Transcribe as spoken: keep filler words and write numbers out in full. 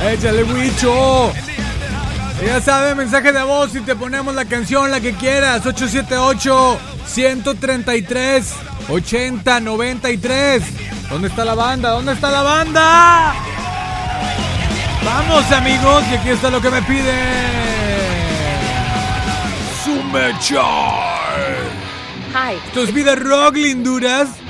Échale, Huicho. Ya sabes, mensaje de voz y te ponemos la canción, la que quieras. ocho siete ocho, uno tres tres, ocho cero nueve tres. ¿Dónde está la banda? ¿Dónde está la banda? Vamos, amigos, y aquí está lo que me piden. Sumechar. Hi. Esto es Vida Rock, linduras.